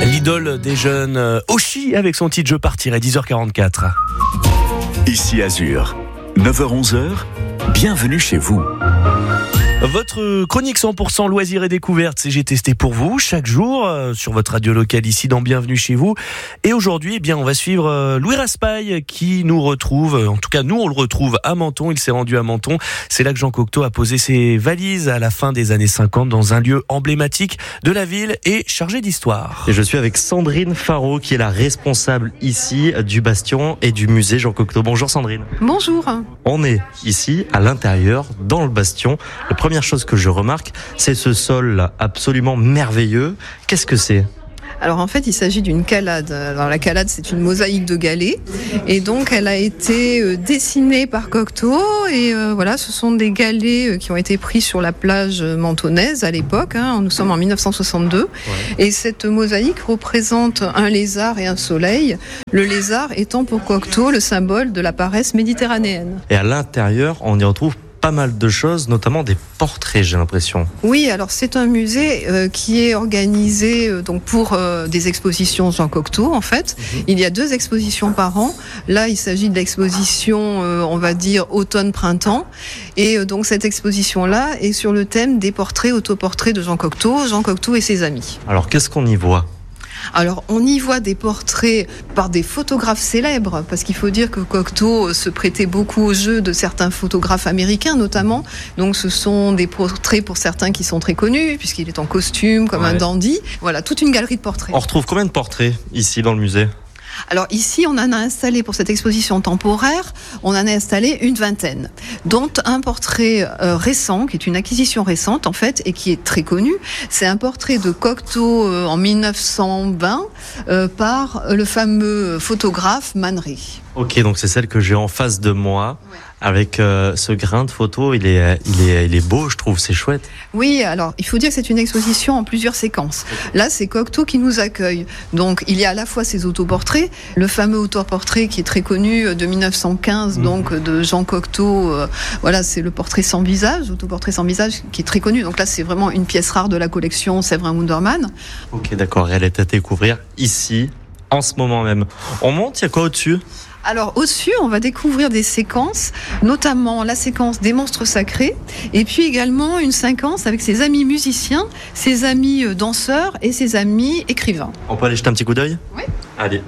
L'idole des jeunes, Oshi, avec son titre Je partirai, 10h44. Ici Azur, 9h-11h, bienvenue chez vous. Votre chronique 100% loisirs et découvertes, c'est J'ai testé pour vous, chaque jour, sur votre radio locale ici dans Bienvenue chez vous. Et aujourd'hui, eh bien, on va suivre Louis Raspail qui nous retrouve, en tout cas, nous, on le retrouve à Menton. Il s'est rendu à Menton. C'est là que Jean Cocteau a posé ses valises à la fin des années 50 dans un lieu emblématique de la ville et chargé d'histoire. Et je suis avec Sandrine Faro, qui est la responsable ici du Bastion et du musée Jean Cocteau. Bonjour Sandrine. Bonjour. On est ici, à l'intérieur, dans le Bastion. La première chose que je remarque, c'est ce sol absolument merveilleux. Qu'est-ce que c'est ? Alors en fait, il s'agit d'une calade. Alors la calade, c'est une mosaïque de galets, et donc elle a été dessinée par Cocteau. Et voilà, ce sont des galets qui ont été pris sur la plage mentonnaise à l'époque. Nous sommes en 1962, et cette mosaïque représente un lézard et un soleil. Le lézard étant pour Cocteau le symbole de la paresse méditerranéenne. Et à l'intérieur, on y retrouve pas mal de choses, notamment des portraits, j'ai l'impression. Oui, alors c'est un musée qui est organisé donc pour des expositions Jean Cocteau, en fait. Il y a 2 expositions par an. Là, il s'agit de l'exposition, on va dire, automne-printemps. Et donc cette exposition-là est sur le thème des portraits, autoportraits de Jean Cocteau et ses amis. Alors, qu'est-ce qu'on y voit ? Alors, on y voit des portraits par des photographes célèbres, parce qu'il faut dire que Cocteau se prêtait beaucoup au jeu de certains photographes américains, notamment. Donc, ce sont des portraits pour certains qui sont très connus, puisqu'il est en costume, comme un dandy. Voilà, toute une galerie de portraits. On retrouve combien de portraits ici dans le musée ? Alors ici, on en a installé pour cette exposition temporaire, on en a installé une 20aine, dont un portrait récent, qui est une acquisition récente en fait, et qui est très connu. C'est un portrait de Cocteau en 1920 par le fameux photographe Man Ray. Ok, donc c'est celle que j'ai en face de moi. Ouais. Avec ce grain de photo, il est beau, je trouve, c'est chouette. Oui, alors il faut dire que c'est une exposition en plusieurs séquences. Là, c'est Cocteau qui nous accueille. Donc il y a à la fois ses autoportraits, le fameux autoportrait qui est très connu de 1915, donc de Jean Cocteau. Voilà, c'est le portrait sans visage, autoportrait sans visage, qui est très connu. Donc là, c'est vraiment une pièce rare de la collection Séverin Wundermann. Ok, d'accord, elle est à découvrir ici, en ce moment même. On monte, il y a quoi au-dessus ? Alors au-dessus, on va découvrir des séquences, notamment la séquence des monstres sacrés, et puis également une séquence avec ses amis musiciens, ses amis danseurs et ses amis écrivains. On peut aller jeter un petit coup d'œil ? Oui. Allez.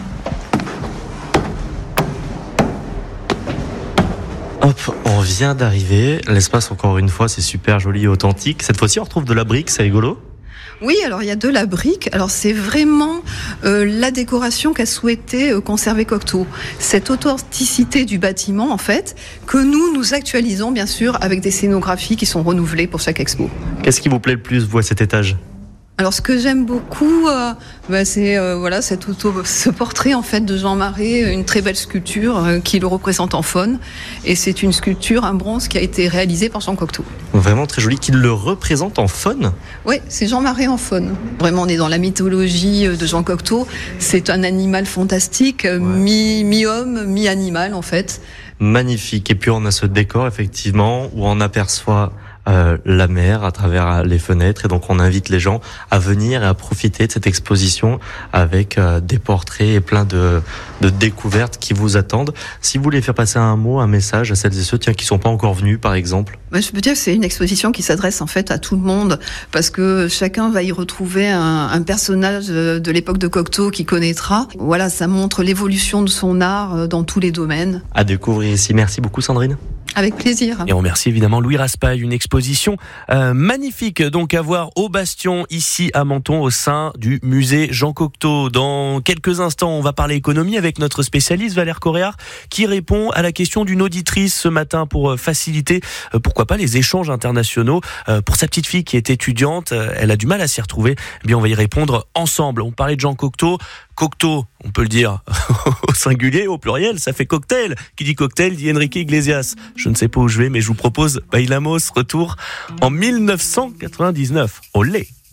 Hop, on vient d'arriver. L'espace, encore une fois, c'est super joli et authentique. Cette fois-ci, on retrouve de la brique, c'est rigolo. Oui, alors il y a de la brique. Alors c'est vraiment la décoration qu'a souhaité conserver Cocteau. Cette authenticité du bâtiment, en fait, que nous actualisons, bien sûr, avec des scénographies qui sont renouvelées pour chaque expo. Qu'est-ce qui vous plaît le plus, vous, à cet étage ? Alors ce que j'aime beaucoup, c'est voilà ce portrait en fait de Jean Marais, une très belle sculpture qui le représente en faune, et c'est une sculpture, un bronze qui a été réalisé par Jean Cocteau. Vraiment très joli, qui le représente en faune ? Oui, c'est Jean Marais en faune. Vraiment, on est dans la mythologie de Jean Cocteau. C'est un animal fantastique, mi-homme, mi-animal en fait. Magnifique. Et puis on a ce décor effectivement où on aperçoit la mer à travers les fenêtres, et donc on invite les gens à venir et à profiter de cette exposition avec des portraits et plein de découvertes qui vous attendent. Si vous voulez faire passer un mot, un message à celles et ceux qui sont pas encore venus par exemple. Je peux dire que c'est une exposition qui s'adresse en fait à tout le monde, parce que chacun va y retrouver un personnage de l'époque de Cocteau qu'il connaîtra. Voilà, ça montre l'évolution de son art dans tous les domaines. À découvrir ici. Merci beaucoup Sandrine. Avec plaisir. Et on remercie évidemment Louis Raspail, une exposition magnifique donc à voir au Bastion, ici à Menton, au sein du musée Jean Cocteau. Dans quelques instants, on va parler économie avec notre spécialiste Valère Coréard, qui répond à la question d'une auditrice ce matin pour faciliter, pourquoi pas, les échanges internationaux. Pour sa petite fille qui est étudiante, elle a du mal à s'y retrouver. Eh bien, on va y répondre ensemble. On parlait de Jean Cocteau. Cocteau, on peut le dire au singulier, au pluriel, ça fait cocktail. Qui dit cocktail dit Enrique Iglesias. Je ne sais pas où je vais, mais je vous propose Bailamos, retour en 1999. Olé!